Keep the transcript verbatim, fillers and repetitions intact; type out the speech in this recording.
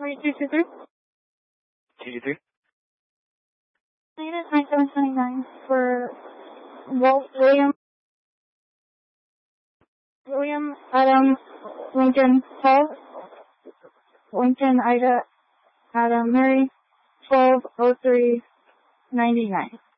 Three two two three. Two two three. Unit nine seven seven nine for Walt William William Adam Lincoln Paul Lincoln Ida Adam Mary twelve oh three ninety nine.